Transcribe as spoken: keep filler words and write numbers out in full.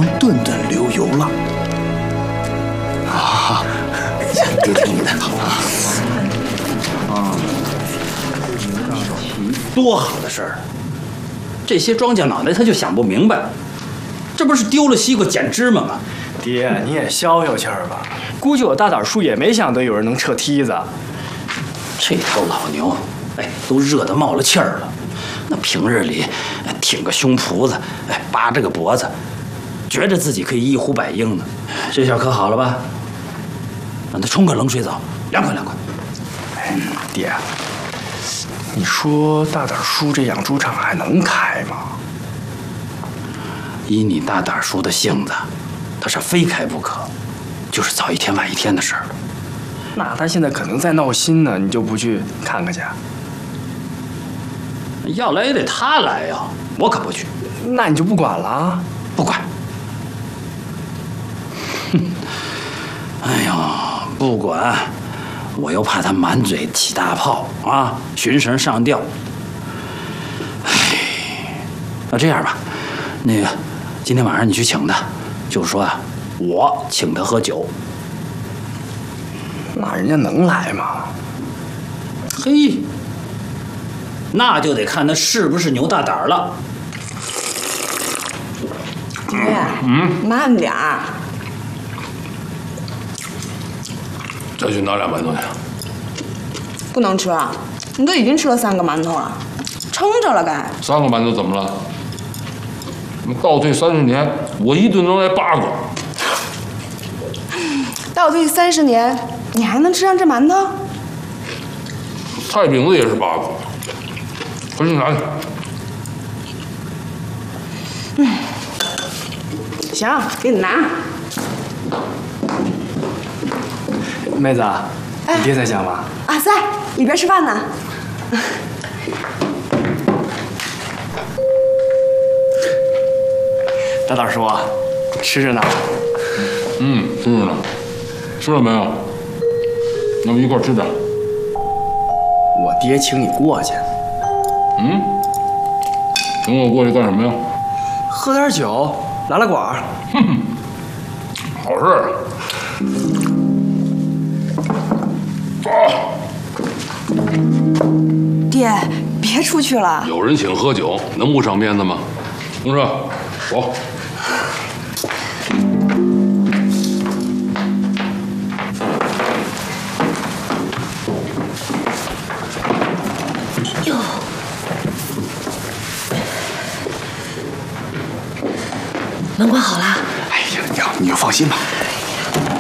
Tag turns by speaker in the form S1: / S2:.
S1: 顿顿流油了。啊，爹听你的，好啊。啊，多好的事儿！这些庄稼脑袋他就想不明白，这不是丢了西瓜捡芝麻吗？
S2: 爹，你也消消气儿吧。估计我大胆叔也没想到有人能撤梯子。
S1: 这头老牛，哎，都热得冒了气儿了。那平日里挺个胸脯子，哎，扒着个脖子，觉着自己可以一呼百应呢。这下可好了吧？让他冲个冷水澡，凉快凉快。
S2: 哎，爹，你说大胆叔这养猪场还能开吗？
S1: 以你大胆叔的性子，他是非开不可，就是早一天晚一天的事儿。
S2: 那他现在可能在闹心呢，你就不去看看去？
S1: 要来也得他来呀，我可不去。
S2: 那你就不管了啊？
S1: 不管。哼，哎呦，不管，我又怕他满嘴起大泡啊，寻绳上吊。哎，那这样吧，那个今天晚上你去请他，就说啊，我请他喝酒。
S2: 那人家能来吗？
S1: 嘿，那就得看他是不是牛大胆了。
S3: 爹，嗯，慢点儿。
S4: 再去拿俩馒头去。
S3: 不能吃啊！你都已经吃了三个馒头了，撑着了该。
S4: 三个馒头怎么了？倒退三十年，我一顿能来八个。
S3: 倒退三十年，你还能吃上这馒头？
S4: 菜饼子也是八个，快去拿去。
S3: 嗯，行，给你拿。
S2: 妹子，你爹在家吗？
S3: 啊，在里边吃饭呢。
S2: 大胆叔，吃着呢。
S4: 嗯，吃着呢。吃了没有？咱们一块儿吃点。
S2: 我爹请你过去。
S4: 嗯？请我过去干什么呀？
S2: 喝点酒，拉拉管。
S4: 哼哼，好事儿。走。
S3: 爹，别出去了。
S4: 有人请喝酒，能不上鞭子吗？同志，走。
S3: 门关好了。
S1: 哎呀，你你就放心吧。